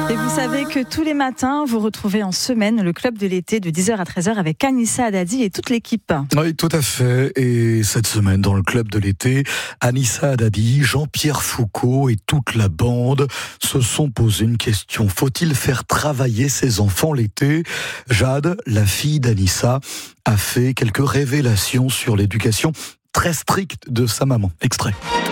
Et vous savez que tous les matins, vous retrouvez en semaine le club de l'été de 10h à 13h avec Anissa Haddadi et toute l'équipe. Oui, tout à fait. Et cette semaine, dans le club de l'été, Anissa Haddadi, Jean-Pierre Foucault et toute la bande se sont posé une question. Faut-il faire travailler ses enfants l'été ? Jade, la fille d'Anissa, a fait quelques révélations sur l'éducation très stricte de sa maman. Extrait.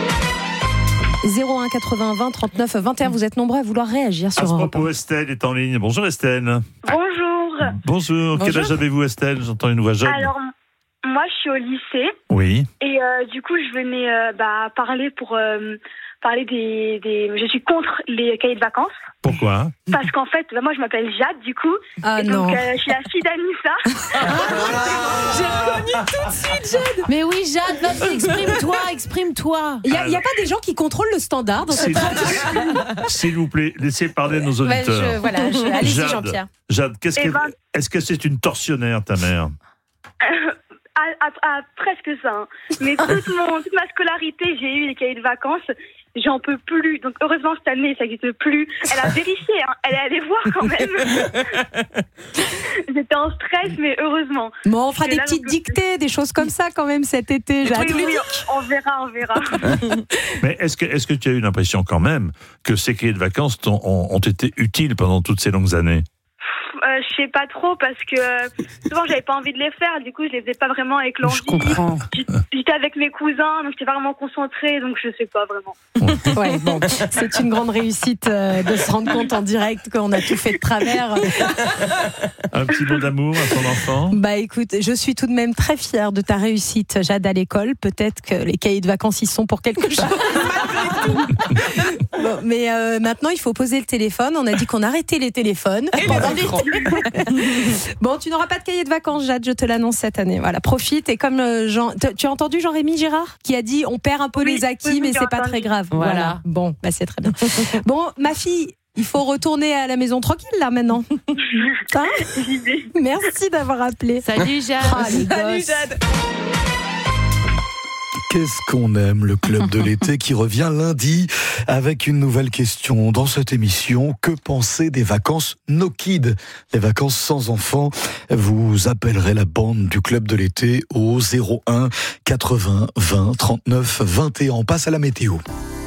01 80 20 39 21, vous êtes nombreux à vouloir réagir sur Europe 1. À ce propos, Estelle est en ligne. Bonjour Estelle. Bonjour. Bonjour. Quel âge avez-vous Estelle ? J'entends une voix jeune. Alors, moi je suis au lycée. Oui. Et du coup, je venais parler pour parler des... Je suis contre les cahiers de vacances. Pourquoi ? Parce qu'en fait, moi je m'appelle Jade du coup. Ah et non. donc je suis la fille d'Anissa. J'ai reconnu tout de suite Jade. Mais oui Jade, vas-y, exprime-toi. Il y a pas des gens qui contrôlent le standard dans cette radio. S'il vous plaît, laissez parler nos auditeurs. Allez-y Jade, Jean-Pierre. Jade, est-ce que c'est une tortionnaire ta mère ? Presque ça. Hein. Mais toute ma scolarité, j'ai eu les cahiers de vacances. J'en peux plus. Donc heureusement cette année, ça n'existe plus. Elle a vérifié, hein. Elle est allée voir quand même. J'étais en stress, mais heureusement. Bon, on fera des petites dictées, des choses comme ça quand même cet été. Oui, on verra. Mais est-ce que tu as eu l'impression quand même que ces cahiers de vacances ont été utiles pendant toutes ces longues années ? Je sais pas trop parce que souvent j'avais pas envie de les faire, du coup je les faisais pas vraiment avec l'envie. Je comprends. J'étais avec mes cousins, donc j'étais pas vraiment concentrée, donc je sais pas vraiment. Ouais, bon, c'est une grande réussite de se rendre compte en direct qu'on a tout fait de travers. Un petit mot d'amour à ton enfant ? Bah écoute, je suis tout de même très fière de ta réussite, Jade, à l'école. Peut-être que les cahiers de vacances y sont pour quelque chose. Bon, mais maintenant il faut poser le téléphone. On a dit qu'on arrêtait les téléphones. Bon, tu n'auras pas de cahier de vacances, Jade, je te l'annonce cette année. Voilà, profite. Et comme tu as entendu Jean-Rémy Girard qui a dit on perd un peu les acquis, mais c'est pas très grave. Voilà. Bon, bah c'est très bien. Bon, ma fille, il faut retourner à la maison tranquille là maintenant. Hein ? Merci d'avoir appelé. Salut Jade. Salut Jade. Qu'est-ce qu'on aime, le club de l'été qui revient lundi avec une nouvelle question dans cette émission. Que penser des vacances no kids, les vacances sans enfants? Vous appellerez la bande du club de l'été au 01 80 20 39 21. On passe à la météo.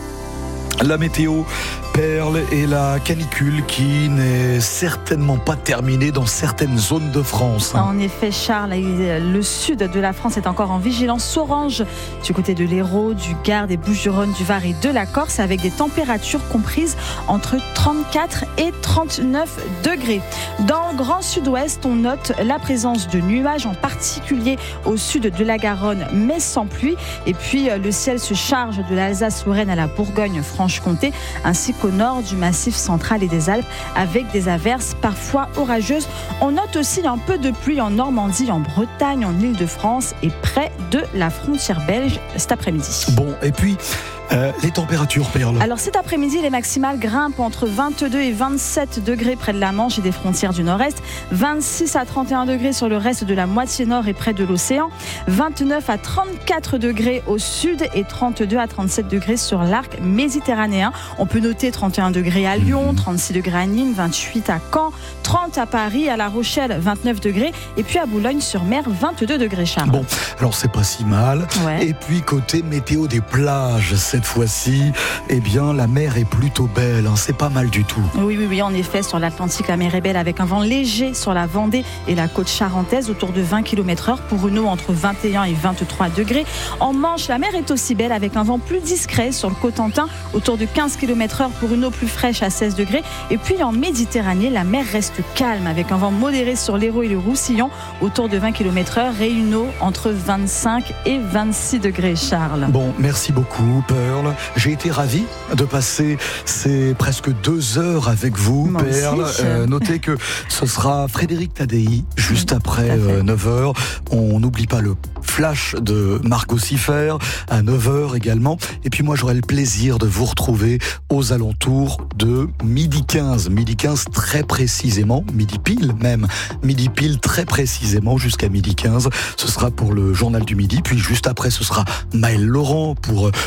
La météo, Perle, et la canicule qui n'est certainement pas terminée dans certaines zones de France. En effet, Charles, le sud de la France est encore en vigilance orange du côté de l'Hérault, du Gard, des Bouches-du-Rhône, du Var et de la Corse, avec des températures comprises entre 34 et 39 degrés. Dans le Grand Sud-Ouest, on note la présence de nuages, en particulier au sud de la Garonne, mais sans pluie. Et puis, le ciel se charge de l'Alsace-Lorraine à la Bourgogne-Franche-Comté, ainsi qu'au nord du Massif central et des Alpes, avec des averses parfois orageuses. On note aussi un peu de pluie en Normandie, en Bretagne, en Île-de-France et près de la frontière belge cet après-midi. Bon, et puis les températures, Perle. Alors cet après-midi, les maximales grimpent entre 22 et 27 degrés près de la Manche et des frontières du Nord-Est, 26 à 31 degrés sur le reste de la moitié nord et près de l'océan, 29 à 34 degrés au sud et 32 à 37 degrés sur l'arc méditerranéen. On peut noter 31 degrés à Lyon, 36 degrés à Nîmes, 28 à Caen, 30 à Paris, à La Rochelle, 29 degrés, et puis à Boulogne-sur-Mer, 22 degrés, Charles. Bon, alors c'est pas si mal. Ouais. Et puis côté météo des plages, cette fois-ci, eh bien la mer est plutôt belle, hein, c'est pas mal du tout. Oui, en effet, sur l'Atlantique, la mer est belle avec un vent léger sur la Vendée et la côte charentaise autour de 20 km/h pour une eau entre 21 et 23 degrés. En Manche, la mer est aussi belle avec un vent plus discret sur le Cotentin autour de 15 km/h pour une eau plus fraîche à 16 degrés. Et puis en Méditerranée, la mer reste calme avec un vent modéré sur l'Hérault et le Roussillon autour de 20 km/h et une eau entre 25 et 26 degrés, Charles. Bon, merci beaucoup, Perle. J'ai été ravi de passer ces presque 2 heures avec vous, Moi Perle. aussi. Notez que ce sera Frédéric Tadei juste après 9h. On n'oublie pas le flash de Margot Siffer à 9h également. Et puis moi, j'aurai le plaisir de vous retrouver aux alentours de midi 15. Midi 15 très précisément, midi pile même. Midi pile très précisément jusqu'à midi 15. Ce sera pour le journal du midi. Puis juste après, ce sera Maël Laurent pour une émission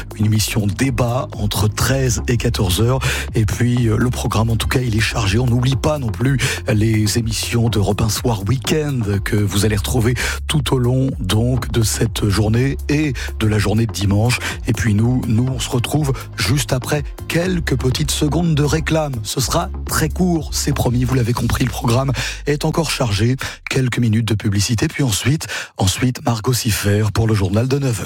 l'émission Débat entre 13 et 14h. Et puis le programme, en tout cas, il est chargé. On n'oublie pas non plus les émissions d'Europe 1 Soir Week-end que vous allez retrouver tout au long donc de cette journée et de la journée de dimanche. Et puis nous on se retrouve juste après quelques petites secondes de réclame. Ce sera très court, c'est promis, vous l'avez compris, le programme est encore chargé. Quelques minutes de publicité, puis ensuite Margot Siffer pour le journal de 9h.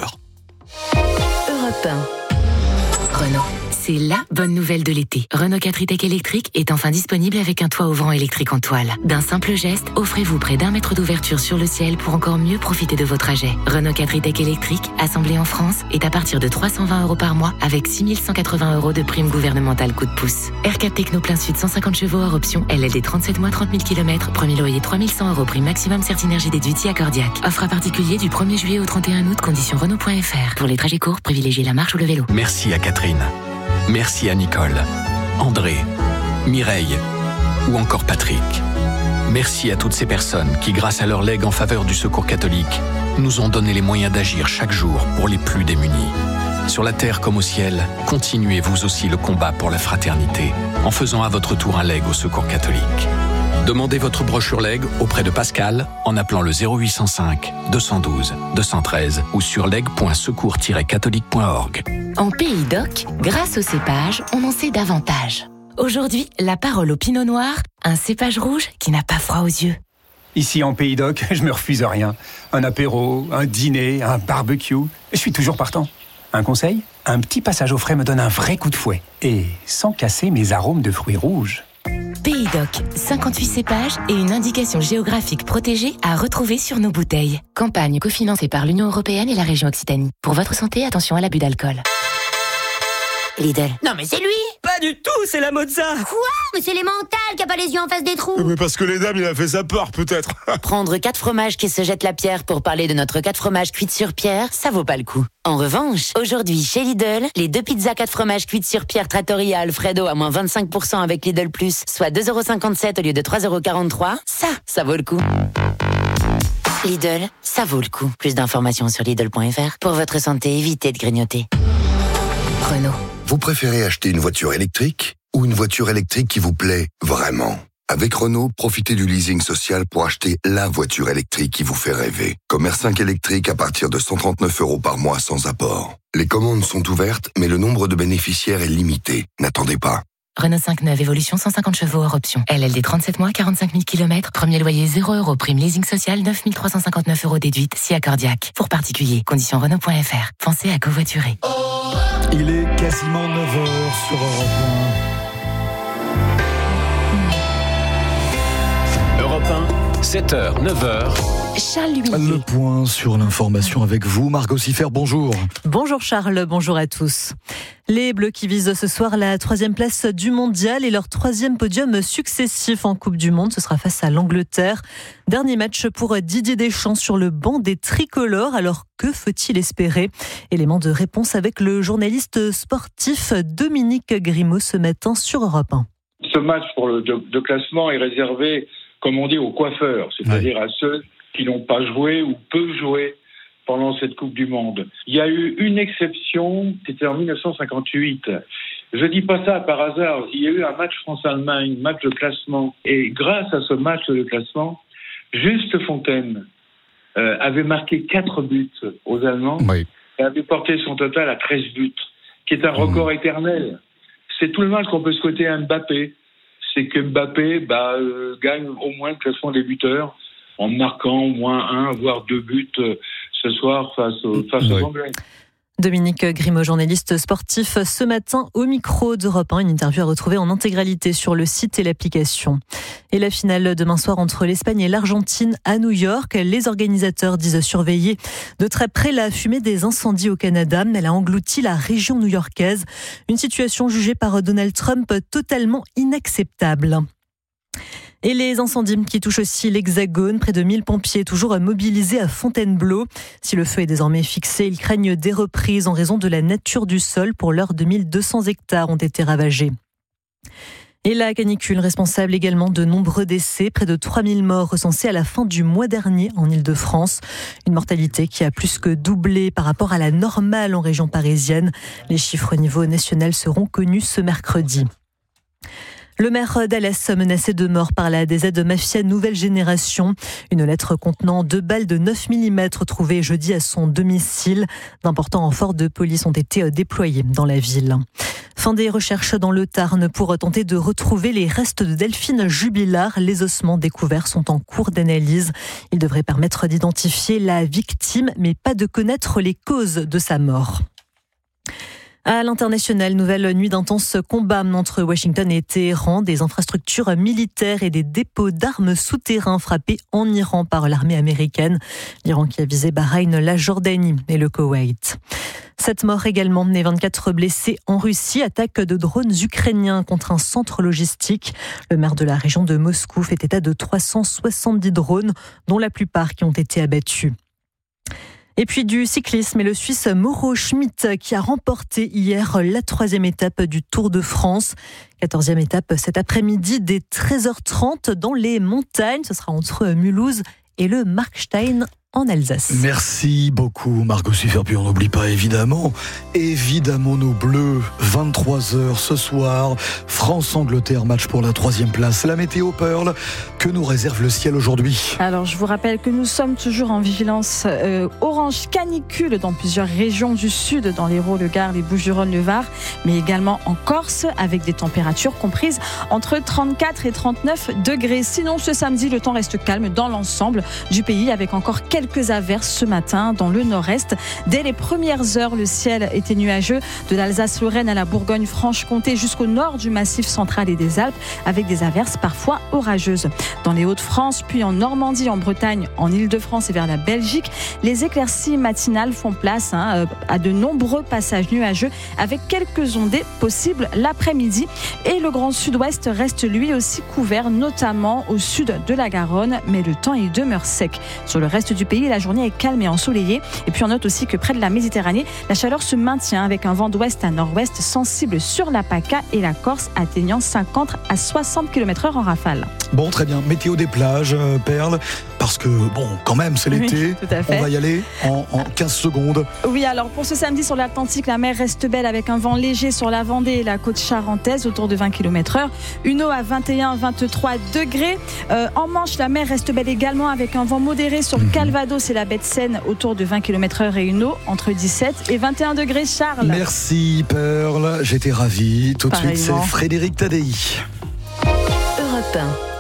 Europe 1. Renault. C'est la bonne nouvelle de l'été. Renault 4 e-Tech électrique est enfin disponible avec un toit ouvrant électrique en toile. D'un simple geste, offrez-vous près d'1 mètre d'ouverture sur le ciel pour encore mieux profiter de vos trajets. Renault 4 e-Tech électrique, assemblé en France, est à partir de 320 € par mois avec 6 180 € de prime gouvernementale coup de pouce. R4 Techno plein sud 150 chevaux hors option, LLD 37 mois 30 000 km, premier loyer 3100 € prime maximum Certinergie déduite accordiaque. Offre à particulier du 1er juillet au 31 août, conditions Renault.fr. Pour les trajets courts, privilégiez la marche ou le vélo. Merci à Catherine. Merci à Nicole, André, Mireille ou encore Patrick. Merci à toutes ces personnes qui, grâce à leur legs en faveur du Secours catholique, nous ont donné les moyens d'agir chaque jour pour les plus démunis. Sur la terre comme au ciel, continuez vous aussi le combat pour la fraternité en faisant à votre tour un leg au Secours catholique. Demandez votre brochure leg auprès de Pascal en appelant le 0805 212 213 ou sur leg.secours-catholique.org. En Pays d'Oc, grâce au cépage, on en sait davantage. Aujourd'hui, la parole au pinot noir, un cépage rouge qui n'a pas froid aux yeux. Ici en Pays d'Oc, je me refuse rien. Un apéro, un dîner, un barbecue, je suis toujours partant. Un conseil ? Un petit passage au frais me donne un vrai coup de fouet. Et sans casser mes arômes de fruits rouges. Pays d'Oc, 58 cépages et une indication géographique protégée à retrouver sur nos bouteilles. Campagne cofinancée par l'Union européenne et la région Occitanie. Pour votre santé, attention à l'abus d'alcool. Lidl. Non mais c'est lui! Pas du tout, c'est la Mozza! Quoi? Mais c'est l'émental qui a pas les yeux en face des trous! Mais parce que les dames, il a fait sa peur, peut-être! Prendre 4 fromages qui se jettent la pierre pour parler de notre 4 fromages cuites sur pierre, ça vaut pas le coup. En revanche, aujourd'hui chez Lidl, les 2 pizzas 4 fromages cuites sur pierre Trattoria Alfredo à moins 25% avec Lidl Plus, soit 2,57 € au lieu de 3,43 €, ça vaut le coup. Lidl, ça vaut le coup. Plus d'informations sur Lidl.fr. Pour votre santé, évitez de grignoter. Renault. Vous préférez acheter une voiture électrique ou une voiture électrique qui vous plaît vraiment ? Avec Renault, profitez du leasing social pour acheter la voiture électrique qui vous fait rêver. Comme R5 électrique à partir de 139 € par mois sans apport. Les commandes sont ouvertes, mais le nombre de bénéficiaires est limité. N'attendez pas. Renault 5 neuve évolution 150 chevaux hors option. LLD 37 mois, 45 000 km. Premier loyer 0 €. Prime leasing social 9 359 € déduite si accordiaque. Pour particulier, conditions Renault.fr. Pensez à covoiturer. Il est quasiment 9h sur Europe 1. Europe 1, 7h, 9h. Charles Huillier. Le point sur l'information avec vous, Margot Siffer, bonjour. Bonjour Charles, bonjour à tous. Les Bleus qui visent ce soir la 3e place du mondial et leur 3e podium successif en Coupe du Monde. Ce sera face à l'Angleterre. Dernier match pour Didier Deschamps sur le banc des tricolores. Alors que faut-il espérer ? Élément de réponse avec le journaliste sportif Dominique Grimaud ce matin sur Europe 1. Ce match pour le de classement est réservé, comme on dit, aux coiffeurs, c'est-à-dire à ceux qui n'ont pas joué ou peu joué pendant cette Coupe du Monde. Il y a eu une exception, c'était en 1958. Je dis pas ça par hasard. Il y a eu un match France-Allemagne, match de classement. Et grâce à ce match de classement, Juste Fontaine avait marqué 4 buts aux Allemands. Oui. Et avait porté son total à 13 buts, qui est un record éternel. C'est tout le mal qu'on peut souhaiter à Mbappé. C'est que Mbappé gagne au moins le classement des buteurs en marquant au moins 1, voire 2 buts ce soir face aux Anglais. Dominique Grimaud, journaliste sportif, ce matin au micro d'Europe 1. Une interview à retrouver en intégralité sur le site et l'application. Et la finale demain soir entre l'Espagne et l'Argentine à New York. Les organisateurs disent surveiller de très près la fumée des incendies au Canada. Elle a englouti la région new-yorkaise. Une situation jugée par Donald Trump totalement inacceptable. Et les incendies qui touchent aussi l'Hexagone, près de 1000 pompiers toujours mobilisés à Fontainebleau. Si le feu est désormais fixé, ils craignent des reprises en raison de la nature du sol. Pour l'heure, 2200 hectares ont été ravagés. Et la canicule responsable également de nombreux décès, près de 3000 morts recensés à la fin du mois dernier en Ile-de-France. Une mortalité qui a plus que doublé par rapport à la normale en région parisienne. Les chiffres au niveau national seront connus ce mercredi. Le maire d'Alès menacé de mort par la DZ Mafia Nouvelle Génération. Une lettre contenant 2 balles de 9 mm trouvées jeudi à son domicile. D'importants renforts de police ont été déployés dans la ville. Fin des recherches dans le Tarn pour tenter de retrouver les restes de Delphine Jubilard. Les ossements découverts sont en cours d'analyse. Ils devraient permettre d'identifier la victime, mais pas de connaître les causes de sa mort. À l'international, nouvelle nuit d'intenses combats entre Washington et Téhéran, des infrastructures militaires et des dépôts d'armes souterrains frappés en Iran par l'armée américaine. L'Iran qui a visé Bahreïn, la Jordanie et le Koweït. 7 morts également et 24 blessés en Russie. Attaque de drones ukrainiens contre un centre logistique. Le maire de la région de Moscou fait état de 370 drones, dont la plupart qui ont été abattus. Et puis du cyclisme et le Suisse Mauro Schmid qui a remporté hier la 3e étape du Tour de France. 14e étape cet après-midi dès 13h30 dans les montagnes. Ce sera entre Mulhouse et le Markstein en Alsace. Merci beaucoup Margot Siffer. Puis on n'oublie pas évidemment nos Bleus, 23h ce soir, France-Angleterre, match pour la 3e place. La météo Pearl, que nous réserve le ciel aujourd'hui? Alors je vous rappelle que nous sommes toujours en vigilance orange canicule dans plusieurs régions du sud, dans l'Hérault, le Gard, les Bouches-du-Rhône, le Var, mais également en Corse avec des températures comprises entre 34 et 39 degrés. Sinon ce samedi le temps reste calme dans l'ensemble du pays avec encore quelques averses ce matin dans le nord-est. Dès les premières heures, le ciel était nuageux de l'Alsace-Lorraine à la Bourgogne-Franche-Comté jusqu'au nord du Massif central et des Alpes avec des averses parfois orageuses. Dans les Hauts-de-France, puis en Normandie, en Bretagne, en Île-de-France et vers la Belgique, les éclaircies matinales font place à de nombreux passages nuageux avec quelques ondées possibles l'après-midi. Et le Grand Sud-Ouest reste lui aussi couvert, notamment au sud de la Garonne, mais le temps il demeure sec. Sur le reste du pays, la journée est calme et ensoleillée. Et puis on note aussi que près de la Méditerranée, la chaleur se maintient avec un vent d'ouest à nord-ouest sensible sur la PACA et la Corse atteignant 50 à 60 km/h en rafale. Bon, très bien. Météo des plages, Perle, parce que, bon, quand même, c'est l'été. Oui, tout à fait. On va y aller en 15 secondes. Oui, alors pour ce samedi sur l'Atlantique, la mer reste belle avec un vent léger sur la Vendée et la côte charentaise autour de 20 km/h. Une eau à 21-23 degrés. En Manche, la mer reste belle également avec un vent modéré sur le Calvados et la baie de Seine autour de 20 km/h et une eau entre 17 et 21 degrés, Charles. Merci, Perle. J'étais ravi. Tout de suite, Pareillement. c'est Frédéric Tadei. Europe 1.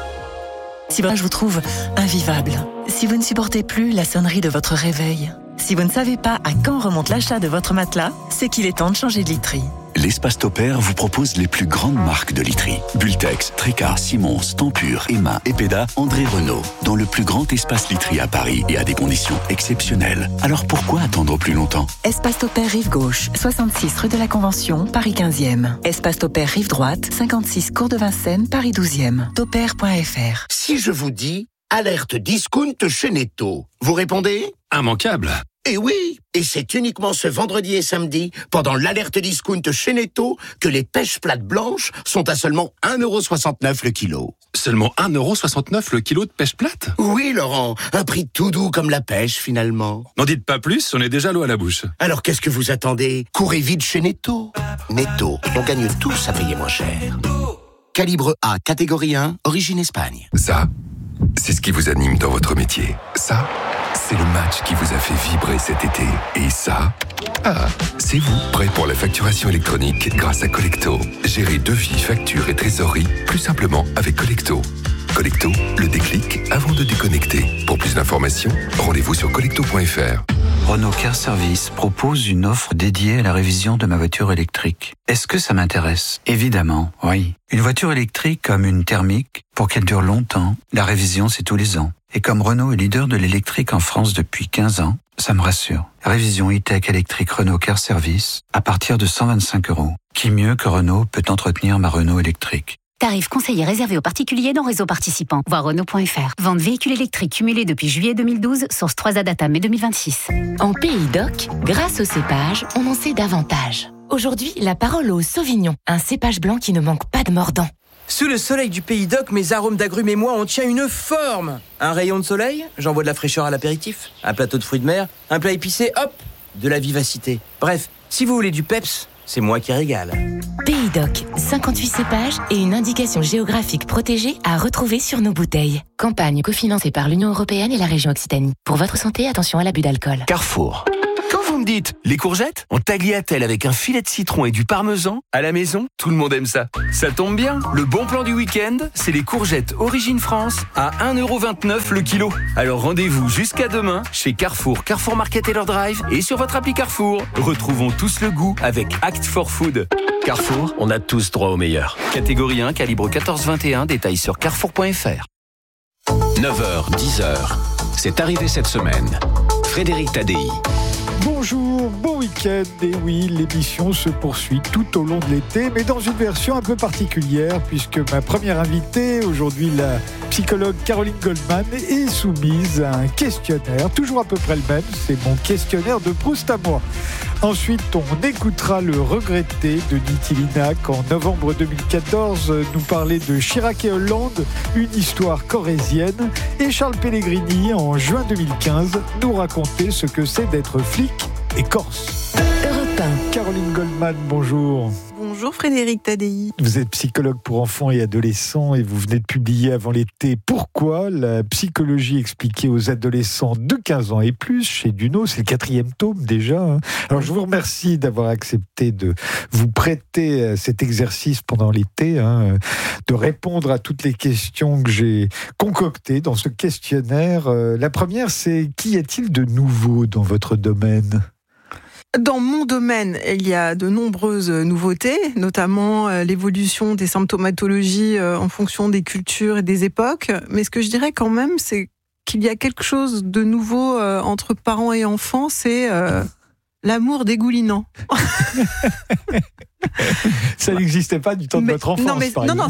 Si je vous trouve invivable, si vous ne supportez plus la sonnerie de votre réveil, si vous ne savez pas à quand remonte l'achat de votre matelas, c'est qu'il est temps de changer de literie. L'Espace Topair vous propose les plus grandes marques de literie. Bultex, Trécar, Simons, Tempur, Emma, Epeda, André Renault. Dans le plus grand espace literie à Paris et à des conditions exceptionnelles. Alors pourquoi attendre plus longtemps? Espace Topair Rive Gauche, 66 rue de la Convention, Paris 15e. Espace Topair Rive Droite, 56 cours de Vincennes, Paris 12e. Topair.fr. Si je vous dis alerte discount chez Netto, vous répondez? Immanquable. Eh oui, et c'est uniquement ce vendredi et samedi, pendant l'alerte discount chez Netto, que les pêches plates blanches sont à seulement 1,69€ le kilo. Seulement 1,69€ le kilo de pêche plate? Oui, Laurent, un prix tout doux comme la pêche, finalement. N'en dites pas plus, on est déjà l'eau à la bouche. Alors qu'est-ce que vous attendez? Courez vite chez Netto. Netto, on gagne tous à payer moins cher. Calibre A, catégorie 1, origine Espagne. Ça, c'est ce qui vous anime dans votre métier. Ça, c'est le match qui vous a fait vibrer cet été. Et ça, c'est vous, prêt pour la facturation électronique grâce à Collecto. Gérez devis, factures et trésorerie plus simplement avec Collecto. Collecto, le déclic avant de déconnecter. Pour plus d'informations, rendez-vous sur collecto.fr. Renault Car Service propose une offre dédiée à la révision de ma voiture électrique. Est-ce que ça m'intéresse? Évidemment, oui. Une voiture électrique comme une thermique, pour qu'elle dure longtemps, la révision c'est tous les ans. Et comme Renault est leader de l'électrique en France depuis 15 ans, ça me rassure. Révision e-tech électrique Renault Car Service à partir de 125 €. Qui mieux que Renault peut entretenir ma Renault électrique? Tarif conseillé réservé aux particuliers dans réseau participant. Voir Renault.fr. Vente véhicules électriques cumulés depuis juillet 2012, source 3A Data mai 2026. En Pays d'Oc, grâce au cépage, on en sait davantage. Aujourd'hui, la parole au Sauvignon, un cépage blanc qui ne manque pas de mordant. Sous le soleil du Pays d'Oc, mes arômes d'agrumes et moi, on tient une forme. Un rayon de soleil, j'envoie de la fraîcheur à l'apéritif. Un plateau de fruits de mer, un plat épicé, hop, de la vivacité. Bref, si vous voulez du peps, c'est moi qui régale. Pays d'Oc, 58 cépages et une indication géographique protégée à retrouver sur nos bouteilles. Campagne cofinancée par l'Union européenne et la région Occitanie. Pour votre santé, attention à l'abus d'alcool. Carrefour. Quand vous me dites les courgettes en tagliatelle avec un filet de citron et du parmesan, à la maison, tout le monde aime ça. Ça tombe bien, le bon plan du week-end, c'est les courgettes Origine France à 1,29€ le kilo. Alors rendez-vous jusqu'à demain chez Carrefour, Carrefour Market et leur drive et sur votre appli Carrefour. Retrouvons tous le goût avec Act for Food. Carrefour, on a tous droit au meilleur. Catégorie 1, calibre 14-21, détails sur carrefour.fr. 9h, 10h, c'est arrivé cette semaine. Frédéric Tadei. Bonjour, bon week-end. Et oui, l'émission se poursuit tout au long de l'été, mais dans une version un peu particulière, puisque ma première invitée, aujourd'hui la psychologue Caroline Goldman, est soumise à un questionnaire, toujours à peu près le même, c'est mon questionnaire de Proust à moi. Ensuite, on écoutera le regretté de Nitilinac en novembre 2014 nous parler de Chirac et Hollande, une histoire corrézienne, et Charles Pellegrini en juin 2015 nous raconter ce que c'est d'être flic et corse. Europe 1. Caroline Goldman, bonjour. Bonjour Frédéric Tadei. Vous êtes psychologue pour enfants et adolescents et vous venez de publier avant l'été Pourquoi la psychologie expliquée aux adolescents de 15 ans et plus chez Duno, c'est le 4e tome déjà. Alors je vous remercie d'avoir accepté de vous prêter à cet exercice pendant l'été, de répondre à toutes les questions que j'ai concoctées dans ce questionnaire. La première, c'est qu'y a-t-il de nouveau dans votre domaine ? Dans mon domaine, il y a de nombreuses nouveautés, notamment l'évolution des symptomatologies en fonction des cultures et des époques. Mais ce que je dirais quand même, c'est qu'il y a quelque chose de nouveau entre parents et enfants, c'est l'amour dégoulinant. Ça n'existait pas du temps de votre enfance. Non,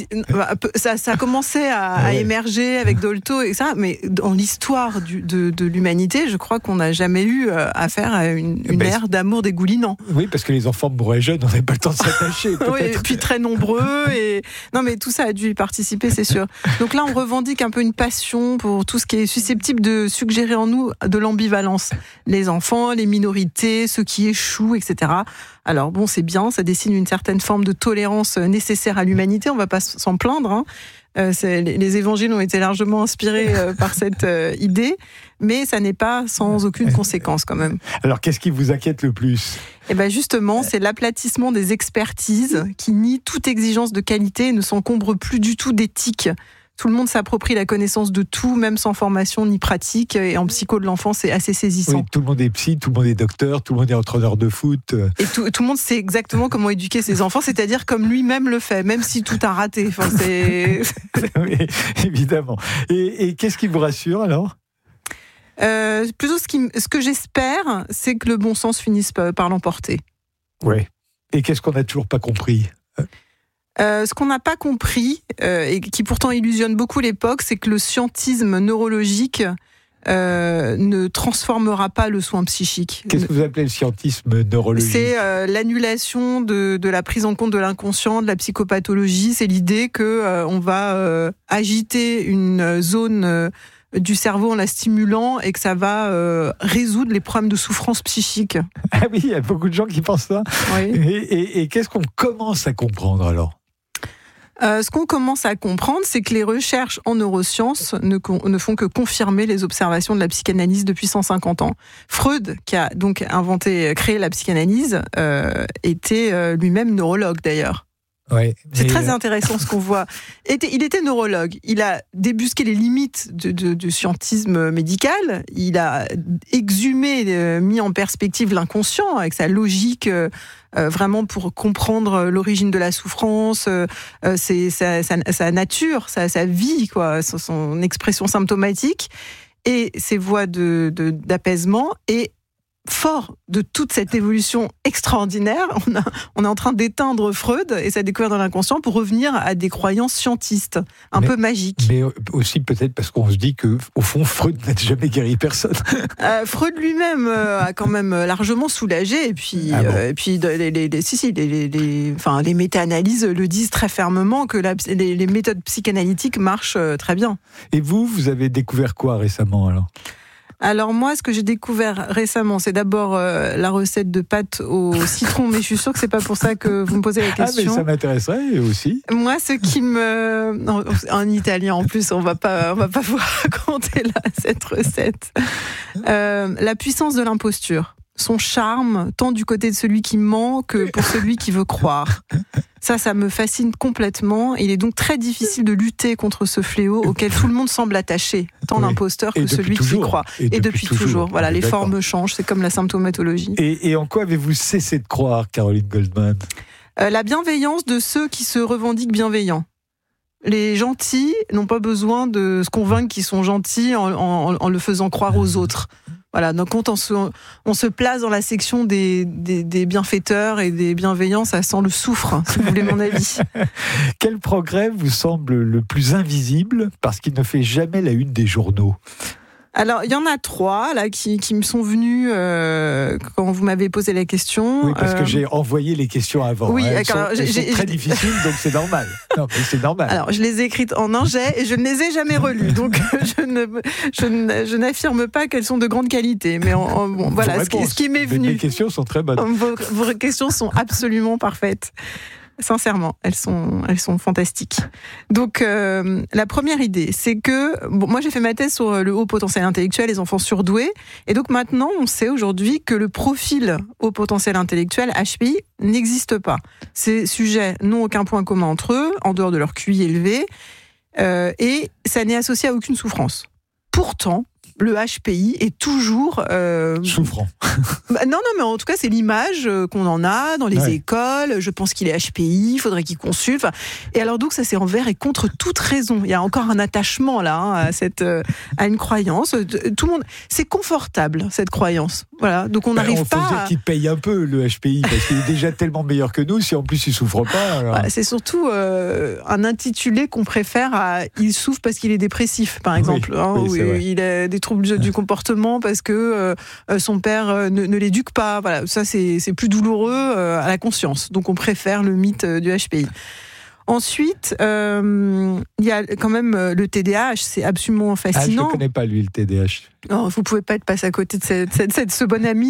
ça a commencé à émerger avec Dolto et ça, mais dans l'histoire de l'humanité, je crois qu'on n'a jamais eu affaire à une ère d'amour dégoulinant. Oui, parce que les enfants mouraient jeunes, on n'avait pas le temps de s'attacher. Oui, et puis très nombreux. Non, mais tout ça a dû y participer, c'est sûr. Donc là, on revendique un peu une passion pour tout ce qui est susceptible de suggérer en nous de l'ambivalence. Les enfants, les minorités, ceux qui échouent, etc. Alors bon, c'est bien, ça dessine une certaine forme de tolérance nécessaire à l'humanité, on ne va pas s'en plaindre. Les évangiles ont été largement inspirés par cette idée, mais ça n'est pas sans aucune conséquence quand même. Alors qu'est-ce qui vous inquiète le plus ? Eh bien justement, c'est l'aplatissement des expertises qui nient toute exigence de qualité et ne s'encombre plus du tout d'éthique. Tout le monde s'approprie la connaissance de tout, même sans formation ni pratique. Et en psycho de l'enfant, c'est assez saisissant. Oui, tout le monde est psy, tout le monde est docteur, tout le monde est entraîneur de foot. Et tout le monde sait exactement comment éduquer ses enfants, c'est-à-dire comme lui-même le fait, même si tout a raté. Enfin, oui, évidemment. Et qu'est-ce qui vous rassure alors ? Plutôt ce que j'espère, c'est que le bon sens finisse par l'emporter. Oui. Et qu'est-ce qu'on n'a toujours pas compris ? Ce qu'on n'a pas compris, et qui pourtant illusionne beaucoup l'époque, c'est que le scientisme neurologique ne transformera pas le soin psychique. Qu'est-ce que vous appelez le scientisme neurologique ? C'est l'annulation de la prise en compte de l'inconscient, de la psychopathologie. C'est l'idée qu'on va agiter une zone du cerveau en la stimulant et que ça va résoudre les problèmes de souffrance psychique. Ah oui, il y a beaucoup de gens qui pensent ça. Oui. Et qu'est-ce qu'on commence à comprendre alors ? Ce qu'on commence à comprendre, c'est que les recherches en neurosciences ne font que confirmer les observations de la psychanalyse depuis 150 ans. Freud, qui a donc créé la psychanalyse, était lui-même neurologue d'ailleurs. Ouais, c'est très intéressant ce qu'on voit. Il était neurologue. Il a débusqué les limites du scientisme médical. Il a exhumé, mis en perspective l'inconscient avec sa logique, vraiment pour comprendre l'origine de la souffrance, sa nature, sa vie, quoi, son expression symptomatique et ses voies d'apaisement. Et fort de toute cette évolution extraordinaire, on est en train d'éteindre Freud et sa découverte de l'inconscient pour revenir à des croyances scientistes, peu magiques. Mais aussi peut-être parce qu'on se dit que, au fond, Freud n'a jamais guéri personne. Freud lui-même a quand même largement soulagé, et puis, les méta-analyses le disent très fermement que les méthodes psychanalytiques marchent très bien. Et vous avez découvert quoi récemment alors ? Alors moi, ce que j'ai découvert récemment, c'est d'abord la recette de pâtes au citron, mais je suis sûre que c'est pas pour ça que vous me posez la question. Ah, mais ça m'intéresserait aussi. Moi, ce qui en italien en plus, on va pas vous raconter là cette recette. La puissance de l'imposture, son charme, tant du côté de celui qui ment que pour celui qui veut croire. Ça me fascine complètement. Il est donc très difficile de lutter contre ce fléau auquel tout le monde semble attaché, tant l'imposteur que celui qui y croit. Et depuis toujours. Voilà, les formes changent, c'est comme la symptomatologie. Et en quoi avez-vous cessé de croire, Caroline Goldman ? La bienveillance de ceux qui se revendiquent bienveillants. Les gentils n'ont pas besoin de se convaincre qu'ils sont gentils en le faisant croire aux autres. Voilà, donc quand on se place dans la section des bienfaiteurs et des bienveillants, ça sent le soufre, si vous voulez mon avis. Quel progrès vous semble le plus invisible parce qu'il ne fait jamais la une des journaux ? Alors, il y en a 3 là qui me sont venus quand vous m'avez posé la question. Oui, parce que j'ai envoyé les questions avant. Oui, elles sont très difficiles, donc c'est normal. Non, mais c'est normal. Alors, je les ai écrites en un jet et je ne les ai jamais relues, donc je n'affirme pas qu'elles sont de grande qualité. Mais voilà, ce qui m'est venu. Les questions sont très bonnes. Vos questions sont absolument parfaites. Sincèrement, elles sont fantastiques. Donc, la première idée, c'est que moi j'ai fait ma thèse sur le haut potentiel intellectuel, les enfants surdoués, et donc maintenant on sait aujourd'hui que le profil haut potentiel intellectuel HPI n'existe pas. Ces sujets n'ont aucun point commun entre eux, en dehors de leur QI élevé, et ça n'est associé à aucune souffrance. Pourtant, le HPI est toujours souffrant. Non, mais en tout cas, c'est l'image qu'on en a dans les écoles. Je pense qu'il est HPI, il faudrait qu'il consulte. Et alors donc, ça c'est envers et contre toute raison. Il y a encore un attachement là à une croyance. Tout le monde, c'est confortable cette croyance. Voilà. Donc on n'arrive pas. Il faut dire qu'il paye un peu le HPI parce qu'il est déjà tellement meilleur que nous. Si en plus il souffre pas. Alors... Voilà, c'est surtout un intitulé qu'on préfère à il souffre parce qu'il est dépressif, par exemple. Il a des troubles du comportement parce que son père ne l'éduque pas. Voilà, ça c'est plus douloureux à la conscience. Donc on préfère le mythe du HPI. Ensuite, il y a quand même le TDAH, c'est absolument fascinant. Je ne connais pas lui le TDAH. Non, vous ne pouvez pas être passé à côté de ce bon ami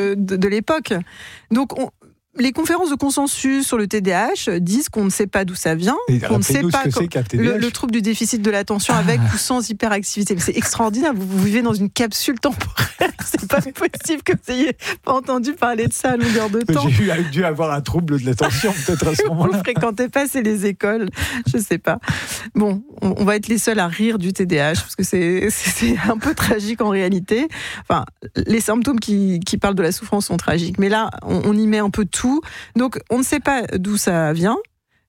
de l'époque. Donc les conférences de consensus sur le TDAH disent qu'on ne sait pas d'où ça vient, qu'on ne sait pas le trouble du déficit de l'attention avec ou sans hyperactivité. Mais c'est extraordinaire, vous vivez dans une capsule temporelle, c'est pas possible que vous n'ayez pas entendu parler de ça à longueur de temps. J'ai dû avoir un trouble de l'attention peut-être à ce moment-là. Vous ne fréquentez pas, c'est les écoles, je sais pas. Bon, on va être les seuls à rire du TDAH parce que c'est un peu tragique en réalité. Enfin, les symptômes qui parlent de la souffrance sont tragiques, mais là, on y met un peu tout. Donc, on ne sait pas d'où ça vient.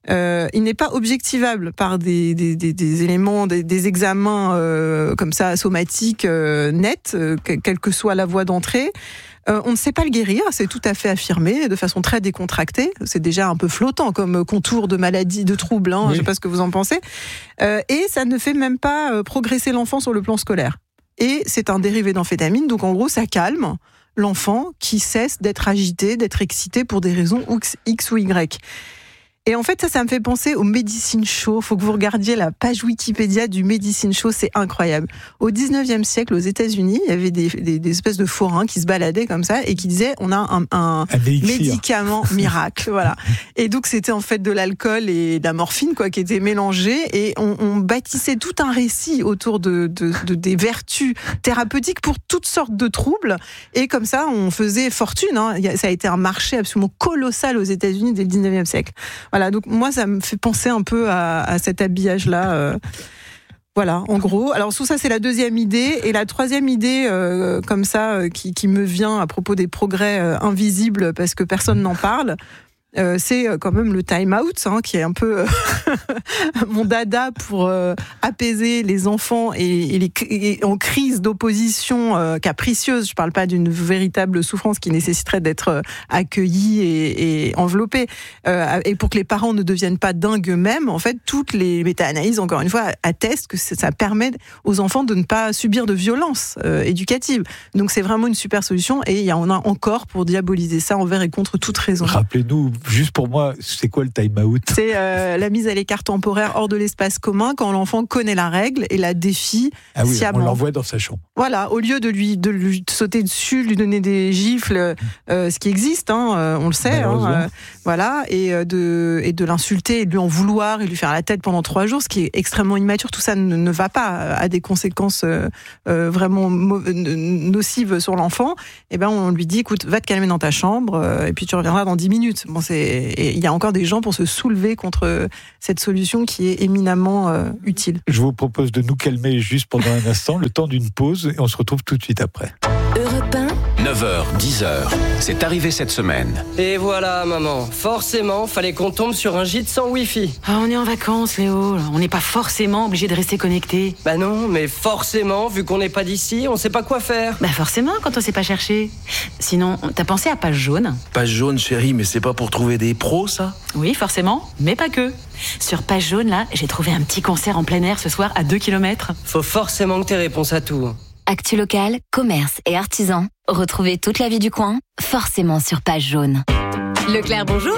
Il n'est pas objectivable par des éléments, des examens comme ça, somatiques, nets, quelle que soit la voie d'entrée. On ne sait pas le guérir, c'est tout à fait affirmé, de façon très décontractée. C'est déjà un peu flottant comme contour de maladie, de trouble, oui. Je ne sais pas ce que vous en pensez. Et ça ne fait même pas progresser l'enfant sur le plan scolaire. Et c'est un dérivé d'amphétamine, donc en gros, ça calme l'enfant qui cesse d'être agité, d'être excité pour des raisons X ou Y. Et en fait, ça me fait penser au Medicine Show. Il faut que vous regardiez la page Wikipédia du Medicine Show, c'est incroyable. Au 19e siècle, aux États-Unis, il y avait des espèces de forains qui se baladaient comme ça et qui disaient on a un médicament miracle. Voilà. Et donc, c'était en fait de l'alcool et de la morphine qui étaient mélangés et on bâtissait tout un récit autour des vertus thérapeutiques pour toutes sortes de troubles. Et comme ça, on faisait fortune. Ça a été un marché absolument colossal aux États-Unis dès le 19e siècle. Voilà, donc moi, ça me fait penser un peu à cet habillage-là. Voilà, en gros. Alors, tout ça, c'est la deuxième idée. Et la troisième idée, comme ça, qui me vient à propos des progrès invisibles, parce que personne n'en parle, c'est quand même le time-out, qui est un peu mon dada pour apaiser les enfants et en crise d'opposition capricieuse. Je ne parle pas d'une véritable souffrance qui nécessiterait d'être accueillie et enveloppée. Et pour que les parents ne deviennent pas dingues eux-mêmes, en fait, toutes les méta-analyses, encore une fois, attestent que ça permet aux enfants de ne pas subir de violence éducative. Donc c'est vraiment une super solution et il y en a encore pour diaboliser ça envers et contre toute raison. Rappelez-nous, juste pour moi, c'est quoi le time-out ? C'est la mise à l'écart temporaire hors de l'espace commun quand l'enfant connaît la règle et la défie sciemment. On l'envoie dans sa chambre. Voilà, au lieu de lui sauter dessus, lui donner des gifles, ce qui existe, on le sait, voilà, et de l'insulter et de lui en vouloir et lui faire la tête pendant 3 jours, ce qui est extrêmement immature. Tout ça ne va pas, a des conséquences vraiment nocives sur l'enfant. Et ben on lui dit, écoute, va te calmer dans ta chambre et puis tu reviendras dans 10 minutes. Bon, il y a encore des gens pour se soulever contre cette solution qui est éminemment utile. Je vous propose de nous calmer juste pendant un instant, le temps d'une pause, et on se retrouve tout de suite après. Europe 1. 9h, 10h, c'est arrivé cette semaine. Et voilà, maman, forcément, fallait qu'on tombe sur un gîte sans Wi-Fi. Ah, on est en vacances, Léo, on n'est pas forcément obligé de rester connecté. Bah non, mais forcément, vu qu'on n'est pas d'ici, on sait pas quoi faire. Bah forcément, quand on sait pas chercher. Sinon, t'as pensé à Page Jaune ? Page Jaune, chérie, mais c'est pas pour trouver des pros, ça ? Oui, forcément, mais pas que. Sur Page Jaune, là, j'ai trouvé un petit concert en plein air ce soir à 2 km. Faut forcément que t'aies réponse à tout. Actu locale, commerce et artisans. Retrouvez toute la vie du coin, forcément sur Page Jaune. Leclerc, bonjour.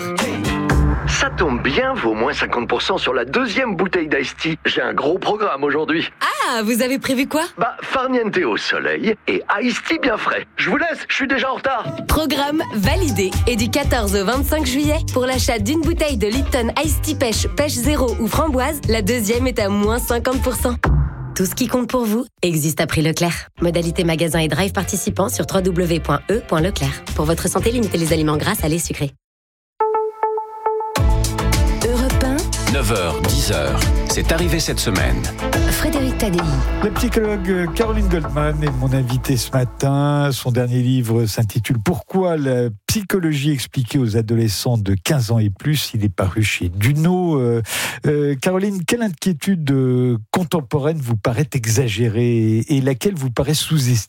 Ça tombe bien, vaut moins 50% sur la 2e bouteille d'Ice Tea. J'ai un gros programme aujourd'hui. Ah, vous avez prévu quoi ? Farniente au soleil et Ice Tea bien frais. Je vous laisse, je suis déjà en retard. Programme validé. Et du 14 au 25 juillet, pour l'achat d'une bouteille de Lipton Ice Tea Pêche Zéro ou Framboise, la 2e est à moins 50%. Tout ce qui compte pour vous existe à prix Leclerc. Modalité magasin et drive participants sur www.e.leclerc. Pour votre santé, limitez les aliments gras, salés, sucrés. Europe 1. 9h, 10h, c'est arrivé cette semaine. Frédéric Tadei. La psychologue Caroline Goldman est mon invitée ce matin. Son dernier livre s'intitule « Pourquoi la psychologie expliquée aux adolescents de 15 ans et plus ?» Il est paru chez Duno. Caroline, quelle inquiétude contemporaine vous paraît exagérée et laquelle vous paraît sous-estimée ?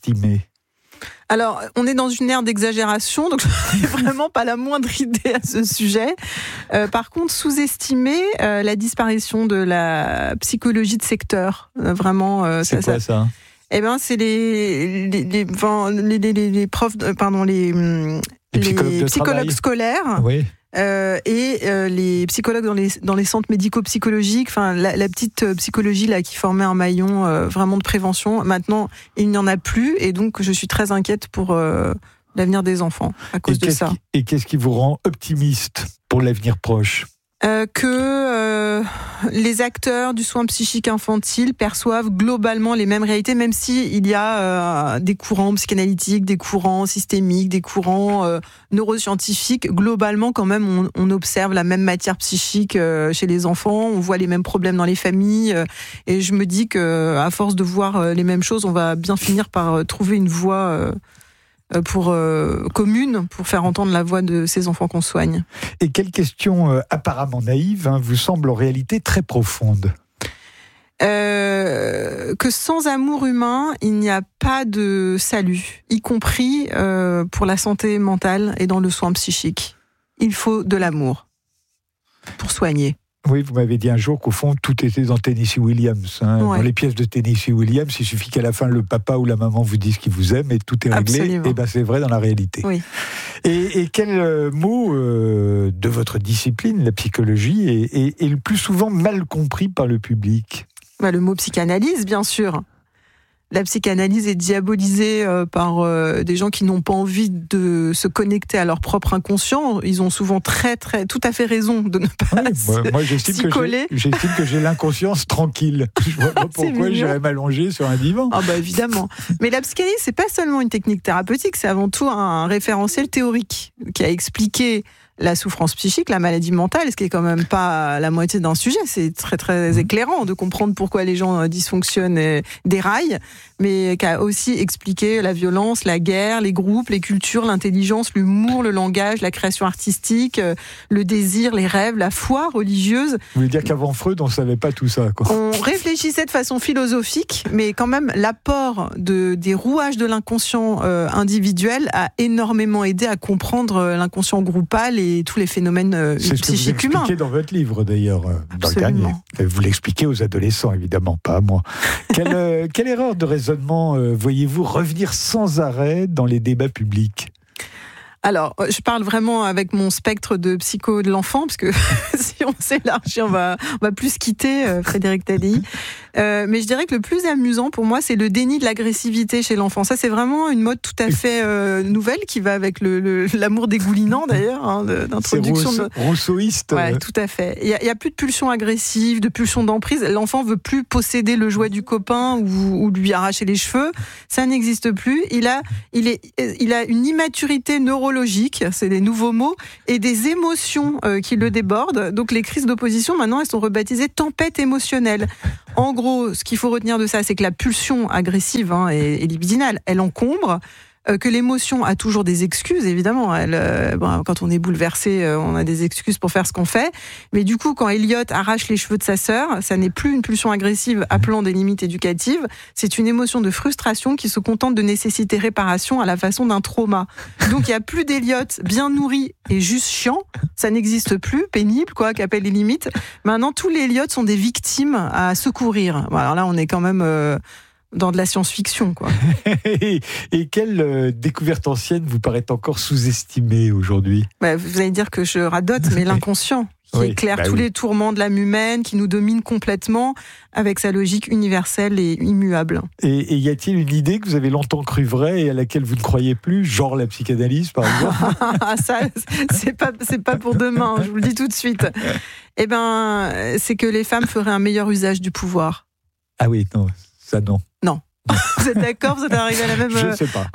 Alors, on est dans une ère d'exagération, donc je n'ai vraiment pas la moindre idée à ce sujet. Par contre, sous-estimer la disparition de la psychologie de secteur. Vraiment, c'est quoi ça ? Eh ben, c'est les profs, les psychologues scolaires. Oui. Et les psychologues dans les centres médico-psychologiques, enfin la petite psychologie là qui formait un maillon vraiment de prévention. Maintenant, il n'y en a plus, et donc je suis très inquiète pour l'avenir des enfants à cause de ça. Et qu'est-ce qui vous rend optimiste pour l'avenir proche ? Que les acteurs du soin psychique infantile perçoivent globalement les mêmes réalités, même si il y a des courants psychanalytiques, des courants systémiques, des courants neuroscientifiques. Globalement, quand même, on observe la même matière psychique chez les enfants, on voit les mêmes problèmes dans les familles, et je me dis que à force de voir les mêmes choses, on va bien finir par trouver une voie commune pour faire entendre la voix de ces enfants qu'on soigne. Et quelle question apparemment naïve vous semble en réalité très profonde ? Que sans amour humain, il n'y a pas de salut, y compris pour la santé mentale et dans le soin psychique. Il faut de l'amour pour soigner. Oui, vous m'avez dit un jour qu'au fond, tout était dans Tennessee Williams. Ouais. Dans les pièces de Tennessee Williams, il suffit qu'à la fin, le papa ou la maman vous dise qu'il vous aime et tout est réglé. Absolument. Et ben, c'est vrai dans la réalité. Oui. Et quel mot de votre discipline, la psychologie, est le plus souvent mal compris par le public ? Le mot psychanalyse, bien sûr. La psychanalyse est diabolisée par des gens qui n'ont pas envie de se connecter à leur propre inconscient. Ils ont souvent tout à fait raison de ne pas s'y coller. J'estime que j'ai l'inconscience tranquille. Je vois pas pourquoi j'irais m'allonger sur un divan. Ah bah évidemment. Mais la psychanalyse, c'est pas seulement une technique thérapeutique, c'est avant tout un référentiel théorique qui a expliqué la souffrance psychique, la maladie mentale, ce qui est quand même pas la moitié d'un sujet. C'est très très éclairant de comprendre pourquoi les gens dysfonctionnent et déraillent, mais qui a aussi expliqué la violence, la guerre, les groupes, les cultures, l'intelligence, l'humour, le langage, la création artistique, le désir, les rêves, la foi religieuse. Vous voulez dire qu'avant Freud, on savait pas tout ça, quoi. On réfléchissait de façon philosophique, mais quand même l'apport des rouages de l'inconscient individuel a énormément aidé à comprendre l'inconscient groupal et tous les phénomènes psychiques humains. C'est ce que vous expliquez dans votre livre, d'ailleurs, dans le dernier. Vous l'expliquez aux adolescents, évidemment, pas à moi. Quelle erreur de raisonnement voyez-vous revenir sans arrêt dans les débats publics ? Alors, je parle vraiment avec mon spectre de psycho de l'enfant, parce que si on s'élargit, on va plus quitter Frédéric Tadei. Mais je dirais que le plus amusant pour moi, c'est le déni de l'agressivité chez l'enfant. Ça, c'est vraiment une mode tout à fait nouvelle qui va avec l'amour dégoulinant d'ailleurs, d'introduction. C'est rousseauiste. Ouais, tout à fait. Il y a plus de pulsion agressive, de pulsion d'emprise. L'enfant veut plus posséder le jouet du copain ou lui arracher les cheveux. Ça n'existe plus. Il a une immaturité neurologique, c'est des nouveaux mots, et des émotions qui le débordent. Donc les crises d'opposition, maintenant, elles sont rebaptisées tempêtes émotionnelles. En gros, ce qu'il faut retenir de ça, c'est que la pulsion agressive et libidinale, elle encombre, que l'émotion a toujours des excuses, évidemment. Quand on est bouleversé, on a des excuses pour faire ce qu'on fait. Mais du coup, quand Elliot arrache les cheveux de sa sœur, ça n'est plus une pulsion agressive appelant des limites éducatives, c'est une émotion de frustration qui se contente de nécessiter réparation à la façon d'un trauma. Donc il n'y a plus d'Elliot bien nourri et juste chiant, ça n'existe plus, pénible, qui appelle les limites. Maintenant, tous les Elliot sont des victimes à secourir. Alors là, on est quand même dans de la science-fiction, quoi. Et quelle découverte ancienne vous paraît encore sous-estimée aujourd'hui ? Vous allez dire que je radote, mais l'inconscient, qui éclaire tous les tourments de l'âme humaine, qui nous domine complètement, avec sa logique universelle et immuable. Et y a-t-il une idée que vous avez longtemps cru vraie et à laquelle vous ne croyez plus, genre la psychanalyse, par exemple ? Ça, c'est pas pour demain, je vous le dis tout de suite. C'est que les femmes feraient un meilleur usage du pouvoir. Ah oui, non, ça non. Non. Vous êtes d'accord ? Vous êtes arrivé à la même observation ?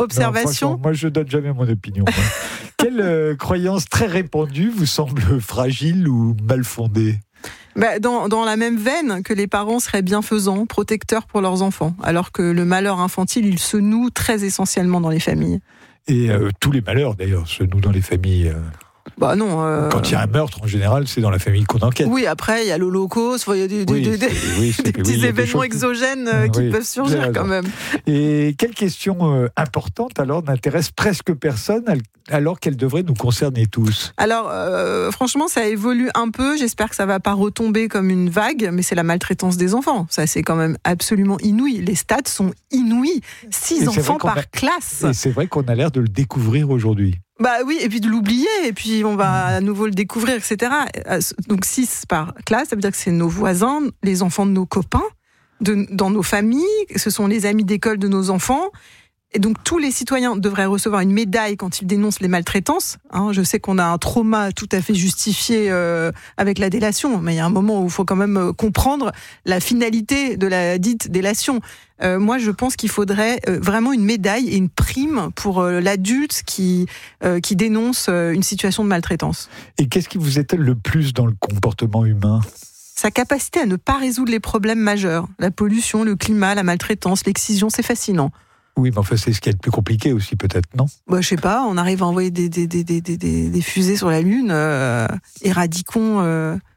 Non, moi, je donne jamais mon opinion. Quelle croyance très répandue vous semble fragile ou mal fondée ? Dans la même veine que les parents seraient bienfaisants, protecteurs pour leurs enfants, alors que le malheur infantile, il se noue très essentiellement dans les familles. Et tous les malheurs, d'ailleurs, se nouent dans les familles. Non. Quand il y a un meurtre, en général, c'est dans la famille qu'on enquête. Oui, après, il y a l'Holocauste, il y a des petits événements exogènes qui peuvent surgir quand même. Et quelle question importante, alors, n'intéresse presque personne, alors qu'elle devrait nous concerner tous ? Alors, franchement, ça évolue un peu. J'espère que ça ne va pas retomber comme une vague, mais c'est la maltraitance des enfants. Ça, c'est quand même absolument inouï. Les stats sont inouïs. 6 enfants par classe. Et c'est vrai qu'on a l'air de le découvrir aujourd'hui. Oui, et puis de l'oublier, et puis on va à nouveau le découvrir, etc. Donc 6 par classe, ça veut dire que c'est nos voisins, les enfants de nos copains, dans nos familles, ce sont les amis d'école de nos enfants. Et donc tous les citoyens devraient recevoir une médaille quand ils dénoncent les maltraitances. Je sais qu'on a un trauma tout à fait justifié avec la délation, mais il y a un moment où il faut quand même comprendre la finalité de la dite délation. Moi, je pense qu'il faudrait vraiment une médaille et une prime pour l'adulte qui dénonce une situation de maltraitance. Et qu'est-ce qui vous étonne le plus dans le comportement humain ? Sa capacité à ne pas résoudre les problèmes majeurs. La pollution, le climat, la maltraitance, l'excision, c'est fascinant. Oui, mais enfin, c'est ce qui est le plus compliqué aussi, peut-être, non ? Je sais pas, on arrive à envoyer des fusées sur la Lune, éradiquons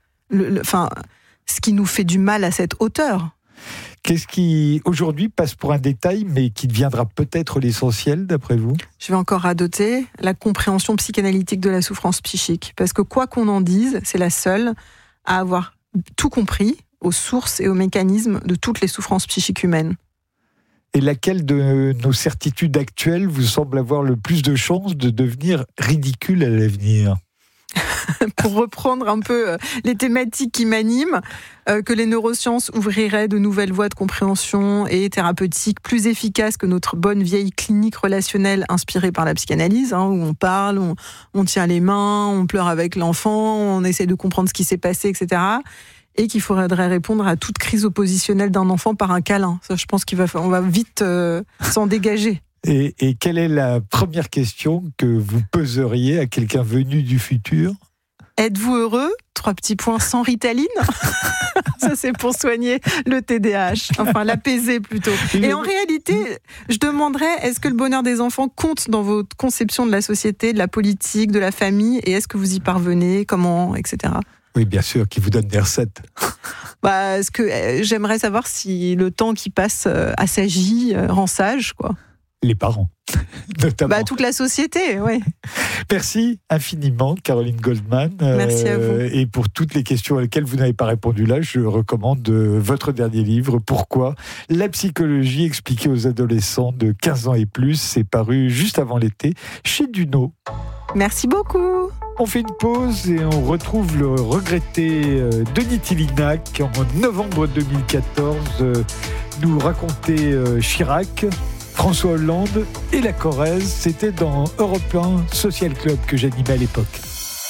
ce qui nous fait du mal à cette hauteur. Qu'est-ce qui, aujourd'hui, passe pour un détail, mais qui deviendra peut-être l'essentiel, d'après vous ? Je vais encore radoter la compréhension psychanalytique de la souffrance psychique. Parce que quoi qu'on en dise, c'est la seule à avoir tout compris aux sources et aux mécanismes de toutes les souffrances psychiques humaines. Et laquelle de nos certitudes actuelles vous semble avoir le plus de chances de devenir ridicule à l'avenir ? Pour reprendre un peu les thématiques qui m'animent, que les neurosciences ouvriraient de nouvelles voies de compréhension et thérapeutiques plus efficaces que notre bonne vieille clinique relationnelle inspirée par la psychanalyse, où on parle, on tient les mains, on pleure avec l'enfant, on essaie de comprendre ce qui s'est passé, etc. Et qu'il faudrait répondre à toute crise oppositionnelle d'un enfant par un câlin. Ça, je pense qu'on va vite s'en dégager. Et quelle est la première question que vous poseriez à quelqu'un venu du futur ? Êtes-vous heureux ? 3 petits points sans Ritaline. Ça, c'est pour soigner le TDAH. Enfin, l'apaiser plutôt. Et en réalité, je demanderais, est-ce que le bonheur des enfants compte dans votre conception de la société, de la politique, de la famille ? Et est-ce que vous y parvenez ? Comment ? Etc. Oui, bien sûr, qui vous donne des recettes. Est-ce que j'aimerais savoir si le temps qui passe assagit, rend sage, quoi. Les parents, notamment. Toute la société, oui. Merci infiniment, Caroline Goldman. Merci à vous. Et pour toutes les questions à lesquelles vous n'avez pas répondu là, je recommande votre dernier livre, Pourquoi ? La psychologie expliquée aux adolescents de 15 ans et plus. C'est paru juste avant l'été chez Duno. Merci beaucoup. On fait une pause et on retrouve le regretté Denis Tillinac en novembre 2014 nous raconter Chirac, François Hollande et la Corrèze. C'était dans Europe 1 Social Club que j'animais à l'époque.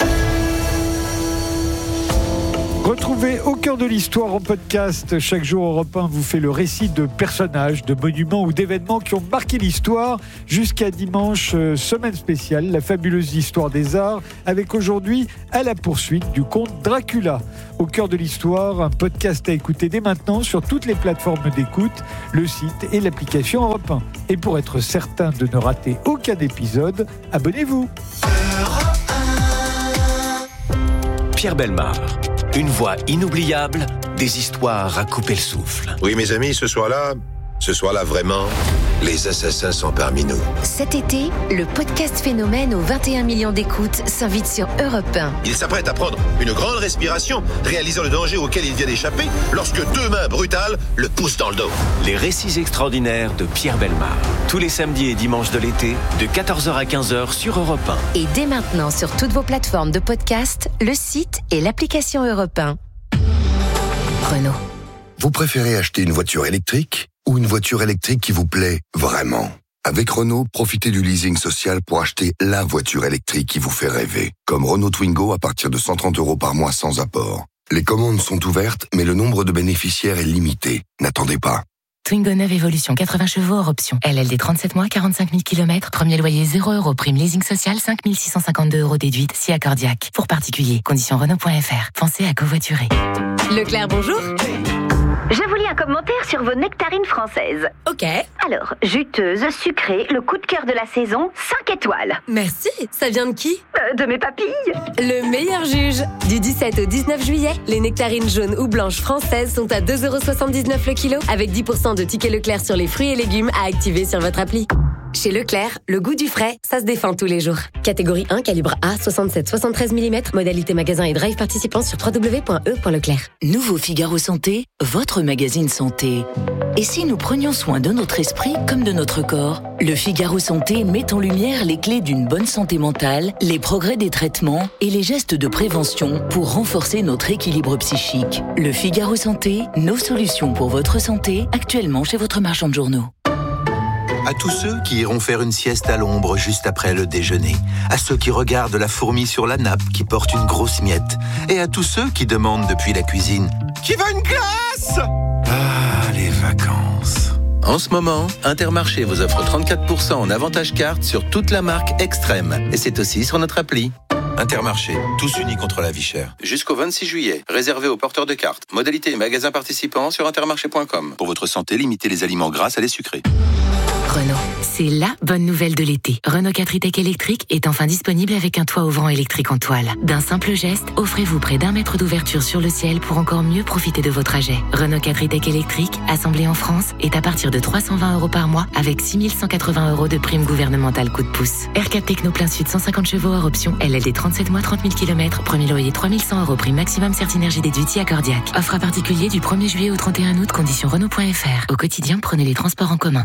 Retrouvez Au cœur de l'histoire en podcast. Chaque jour, Europe 1 vous fait le récit de personnages, de monuments ou d'événements qui ont marqué l'histoire. Jusqu'à dimanche, semaine spéciale, la fabuleuse histoire des arts, avec aujourd'hui À la poursuite du comte Dracula. Au cœur de l'histoire, un podcast à écouter dès maintenant sur toutes les plateformes d'écoute, le site et l'application Europe 1. Et pour être certain de ne rater aucun épisode, abonnez-vous. Pierre Bellemare. Une voix inoubliable, des histoires à couper le souffle. Oui, mes amis, ce soir-là, vraiment, les assassins sont parmi nous. Cet été, le podcast Phénomène aux 21 millions d'écoutes s'invite sur Europe 1. Il s'apprête à prendre une grande respiration, réalisant le danger auquel il vient d'échapper, lorsque 2 mains brutales le poussent dans le dos. Les récits extraordinaires de Pierre Bellemare. Tous les samedis et dimanches de l'été, de 14h à 15h sur Europe 1. Et dès maintenant sur toutes vos plateformes de podcast, le site et l'application Europe 1. Renault. Vous préférez acheter une voiture électrique ou une voiture électrique qui vous plaît vraiment ? Avec Renault, profitez du leasing social pour acheter la voiture électrique qui vous fait rêver. Comme Renault Twingo à partir de 130 € par mois sans apport. Les commandes sont ouvertes, mais le nombre de bénéficiaires est limité. N'attendez pas. Twingo 9 Evolution 80 chevaux hors option. LLD 37 mois, 45 000 km. Premier loyer 0 €. Prime leasing social 5 652 € déduite si accordiaque. Pour particuliers. Conditions Renault.fr. Pensez à covoiturer. Leclerc, bonjour. Je vous lis un commentaire sur vos nectarines françaises. Ok. Alors, juteuse, sucrée, le coup de cœur de la saison, 5 étoiles. Merci. Ça vient de qui ? De mes papilles. Le meilleur juge. Du 17 au 19 juillet, les nectarines jaunes ou blanches françaises sont à 2,79 € le kilo, avec 10% de tickets Leclerc sur les fruits et légumes à activer sur votre appli. Chez Leclerc, le goût du frais, ça se défend tous les jours. Catégorie 1, calibre A, 67-73 mm, modalité magasin et drive participant sur www.e.leclerc. Nouveau Figaro Santé, votre magazine santé. Et si nous prenions soin de notre esprit comme de notre corps ? Le Figaro Santé met en lumière les clés d'une bonne santé mentale, les progrès des traitements et les gestes de prévention pour renforcer notre équilibre psychique. Le Figaro Santé, nos solutions pour votre santé, actuellement chez votre marchand de journaux. À tous ceux qui iront faire une sieste à l'ombre juste après le déjeuner. À ceux qui regardent la fourmi sur la nappe qui porte une grosse miette. Et à tous ceux qui demandent depuis la cuisine « Qui veut une glace ?» Ah, les vacances. En ce moment, Intermarché vous offre 34% en avantage carte sur toute la marque Extrême. Et c'est aussi sur notre appli. Intermarché, tous unis contre la vie chère. Jusqu'au 26 juillet, réservé aux porteurs de cartes. Modalité et magasins participants sur intermarché.com. Pour votre santé, limitez les aliments gras à les sucrés. Renault, c'est la bonne nouvelle de l'été. Renault 4 e-Tech électrique est enfin disponible avec un toit ouvrant électrique en toile. D'un simple geste, offrez-vous près d'1 mètre d'ouverture sur le ciel pour encore mieux profiter de vos trajets. Renault 4 e-Tech électrique, assemblé en France, est à partir de 320 € par mois avec 6 180 € de prime gouvernementale coup de pouce. R4 Techno plein sud 150 chevaux hors option, LLD 37 mois 30 000 km, premier loyer 3 100 € prime maximum Certinergie déduite si accordiaque. Offre à particulier du 1er juillet au 31 août, conditions Renault.fr. Au quotidien, prenez les transports en commun.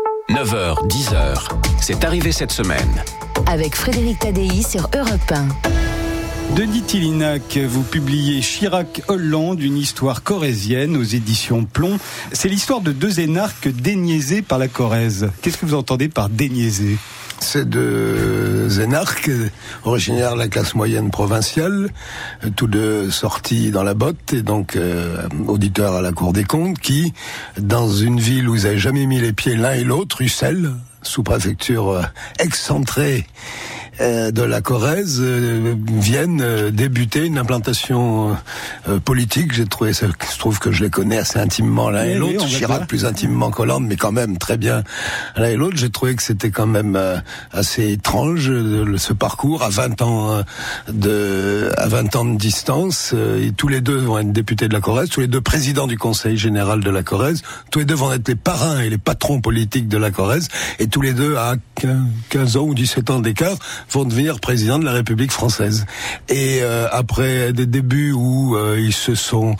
9h, 10h, c'est arrivé cette semaine. Avec Frédéric Tadei sur Europe 1. Denis Tillinac, vous publiez Chirac-Hollande, une histoire corrézienne aux éditions Plomb. C'est l'histoire de 2 énarques déniaisés par la Corrèze. Qu'est-ce que vous entendez par déniaisés ? C'est 2 énarques originaires de la classe moyenne provinciale, tous 2 sortis dans la botte et donc auditeurs à la Cour des comptes, qui, dans une ville où ils n'avaient jamais mis les pieds l'un et l'autre, Ussel, sous-préfecture excentrée de la Corrèze, viennent débuter une implantation politique. Je trouve que je les connais assez intimement l'un et l'autre. Chirac plus intimement qu'Hollande, mais quand même très bien l'un et l'autre. J'ai trouvé que c'était quand même assez étrange ce parcours à 20 ans de distance. Et tous les deux vont être députés de la Corrèze, tous les deux présidents du Conseil général de la Corrèze, tous les deux vont être les parrains et les patrons politiques de la Corrèze, et tous les deux à 15 ans ou 17 ans d'écart vont devenir président de la République française. Et après des débuts où ils se sont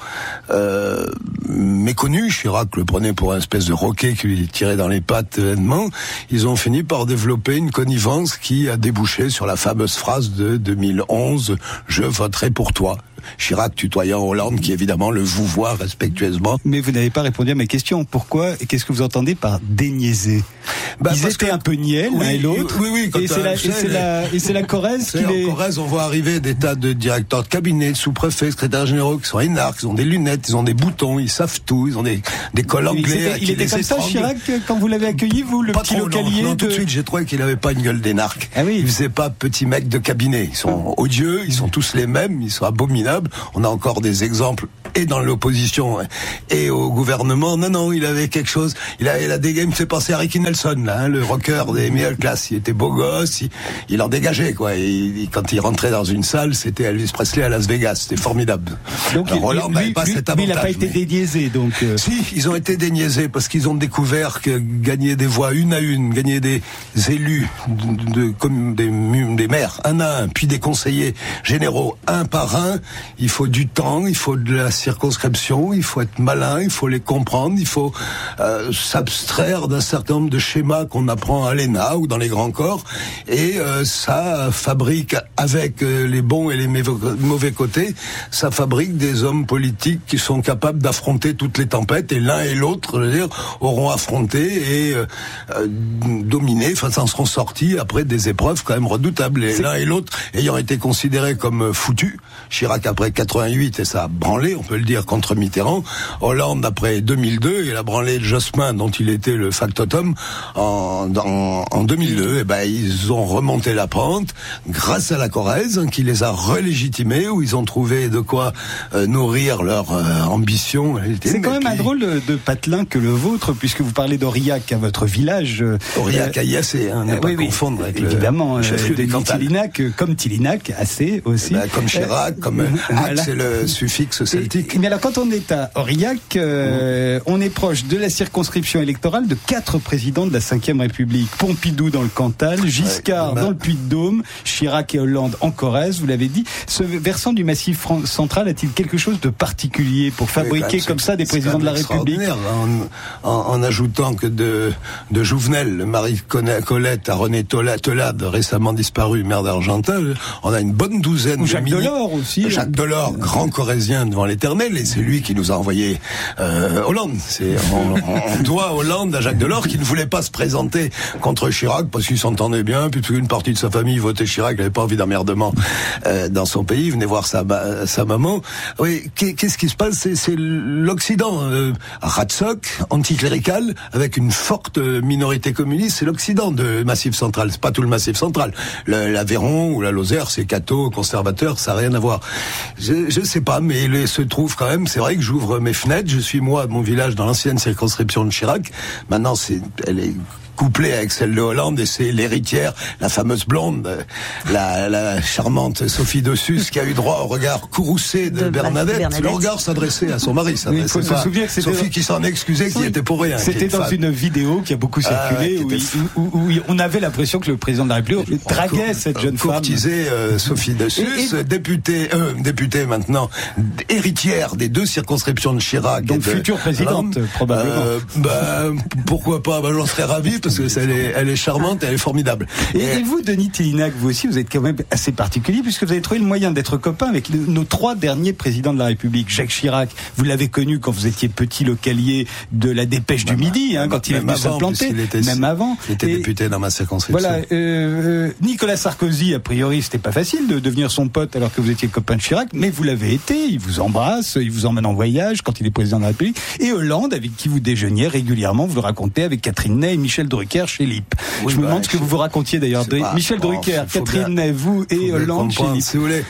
méconnus, Chirac le prenait pour une espèce de roquet qui lui tirait dans les pattes événement, ils ont fini par développer une connivence qui a débouché sur la fameuse phrase de 2011 « Je voterai pour toi ». Chirac tutoyant Hollande, qui évidemment le vouvoie respectueusement. Mais vous n'avez pas répondu à ma question. Pourquoi et qu'est-ce que vous entendez par déniaiser? Ils étaient un peu niais l'un et l'autre. Oui. Et c'est la Corrèze qui les... En Corrèze, on voit arriver des tas de directeurs de cabinet, de sous-préfets, secrétaires généraux qui sont énarques, ils ont des lunettes, ils ont des boutons, ils savent tout, ils ont des cols anglais. Il était comme ça, Chirac, quand vous l'avez accueilli, vous, le petit localier? Non, tout de suite, j'ai trouvé qu'il n'avait pas une gueule d'énarque. Ah oui. Il faisait pas petit mec de cabinet. Ils sont odieux, ils sont tous les mêmes, ils sont abominables. On a encore des exemples et dans l'opposition et au gouvernement. Non, il avait quelque chose. Il avait la dégâts. Il me fait penser à Ricky Nelson, là, le rocker des middle class. Il était beau gosse, il en dégageait, quoi. Et quand il rentrait dans une salle, c'était Elvis Presley à Las Vegas. C'était formidable. Donc, Hollande n'avait pas cet avantage. Mais il n'a pas été déniaisé, donc. Si, ils ont été déniaisés parce qu'ils ont découvert que gagner des voix une à une, gagner des élus comme des maires un à un, puis des conseillers généraux un par un, il faut du temps, il faut de la circonscription, il faut être malin, il faut les comprendre, il faut s'abstraire d'un certain nombre de schémas qu'on apprend à l'ENA ou dans les grands corps, et ça fabrique, avec les bons et les mauvais côtés, ça fabrique des hommes politiques qui sont capables d'affronter toutes les tempêtes, et l'un et l'autre, je veux dire, auront affronté et dominé, enfin s'en seront sortis après des épreuves quand même redoutables, et l'un et l'autre ayant été considérés comme foutus. Chirac après 88 et ça a branlé, on peut le dire, contre Mitterrand. Hollande après 2002 et la branlée de Jospin dont il était le factotum en 2002. Et ben ils ont remonté la pente grâce à la Corrèze qui les a relégitimés, où ils ont trouvé de quoi nourrir leur ambition. C'est quand même un drôle de patelin que le vôtre, puisque vous parlez d'Aurillac à votre village. Aurillac à Yassé, ne pas confondre avec évidemment, le chef-lieu des Cantales. Tilinac, comme Tilinac, assez aussi. Comme Chirac, comme voilà. C'est le suffixe celtique. Mais alors, quand on est à Aurillac, on est proche de la circonscription électorale de 4 présidents de la Ve République. Pompidou dans le Cantal, Giscard dans le Puy-de-Dôme, Chirac et Hollande en Corrèze, vous l'avez dit. Ce versant du Massif central a-t-il quelque chose de particulier pour fabriquer comme ça des présidents de la République? En ajoutant que de Jouvenel, le mari de Colette, à René Tolade, récemment disparu, maire d'Argental, on a une bonne douzaine de Jacques Delors aussi. Jacques Delors, grand corrézien devant l'éternel, et c'est lui qui nous a envoyé Hollande. On doit Hollande à Jacques Delors, qui ne voulait pas se présenter contre Chirac parce qu'il s'entendait bien, puisque une partie de sa famille votait Chirac, il n'avait pas envie d'emmerdement dans son pays, il venait voir sa maman. Oui, qu'est-ce qui se passe? C'est l'Occident, Ratsok, anticlérical, avec une forte minorité communiste, c'est l'Occident de Massif Central, c'est pas tout le Massif Central. L'Aveyron ou la Lozère, c'est catho, conservateur, ça n'a rien à voir. Je sais pas, mais il se trouve quand même, c'est vrai que j'ouvre mes fenêtres, je suis moi, mon village, dans l'ancienne circonscription de Chirac. Maintenant, elle est couplée avec celle de Hollande, et c'est l'héritière, la fameuse blonde, la charmante Sophie Dossus, qui a eu droit au regard courroucé de Bernadette. Le regard s'adressait à son mari, ça il faut se souvenir que Sophie qui s'en excusait, qui était pour rien. C'était dans une vidéo qui a beaucoup circulé, où on avait l'impression que le président de la République draguait cette jeune femme. Courtisait Sophie Dossus, députée maintenant, héritière des 2 circonscriptions de Chirac. Donc future présidente, probablement. Pourquoi pas, j'en serais ravi, parce que elle est charmante, elle est formidable. Et vous, Denis Tilinac, vous aussi, vous êtes quand même assez particulier, puisque vous avez trouvé le moyen d'être copain avec nos 3 derniers présidents de la République. Jacques Chirac, vous l'avez connu quand vous étiez petit localier de la Dépêche du Midi, quand il est venu s'implanter, même avant. Il était député dans ma circonscription. Voilà, Nicolas Sarkozy, a priori, c'était pas facile de devenir son pote alors que vous étiez copain de Chirac, mais vous l'avez été, il vous embrasse, il vous emmène en voyage quand il est président de la République. Et Hollande, avec qui vous déjeuniez régulièrement, vous le racontez, avec Catherine Ney et Michel Drucker chez LIP. Je me demande ce que vous vous racontiez d'ailleurs. Michel Drucker, Catherine, vous et Hollande chez LIP. Si vous voulez,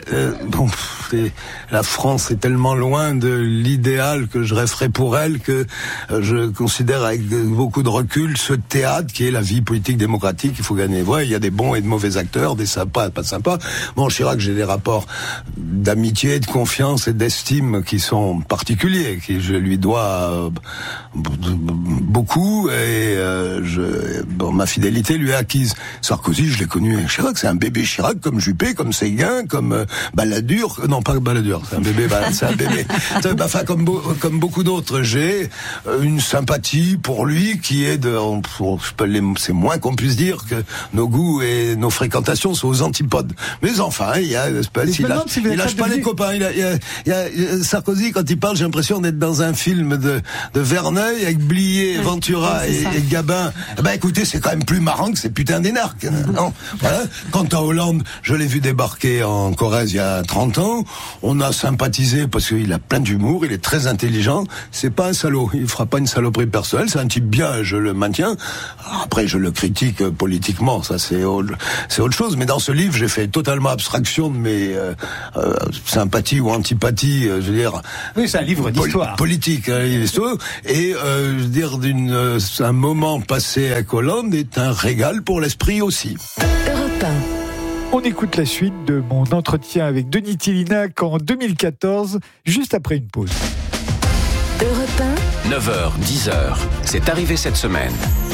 la France est tellement loin de l'idéal que je rêverais pour elle que je considère avec beaucoup de recul ce théâtre qui est la vie politique démocratique. Il faut gagner. Ouais, il y a des bons et de mauvais acteurs, des sympas, pas sympas. Bon, Chirac, j'ai des rapports d'amitié, de confiance et d'estime qui sont particuliers, qui je lui dois beaucoup et ma fidélité lui est acquise. Sarkozy, je l'ai connu. Chirac, c'est un bébé Chirac, comme Juppé, comme Séguin, comme Balladur. Non, pas Balladur, c'est un bébé. C'est un bébé. Enfin, comme beaucoup d'autres, j'ai une sympathie pour lui qui est c'est moins qu'on puisse dire que nos goûts et nos fréquentations sont aux antipodes. Mais enfin, il lâche pas les copains. Sarkozy, quand il parle, j'ai l'impression d'être dans un film de Verneuil avec Blier, Ventura et Gabin. Écoutez, c'est quand même plus marrant que ces putains d'énarques. Non, voilà. Quant à Hollande, je l'ai vu débarquer en Corrèze il y a 30 ans. On a sympathisé parce qu'il a plein d'humour, il est très intelligent. C'est pas un salaud. Il fera pas une saloperie personnelle. C'est un type bien, je le maintiens. Après, je le critique politiquement. Ça, c'est autre chose. Mais dans ce livre, j'ai fait totalement abstraction de mes sympathies ou antipathies. Je veux dire. Oui, c'est un livre d'histoire. Politique, et je veux dire un moment passé avec Hollande est un régal pour l'esprit aussi. Europe 1. On écoute la suite de mon entretien avec Denis Tillinac en 2014, juste après une pause. Europe 1. 9h, 10h, c'est arrivé cette semaine.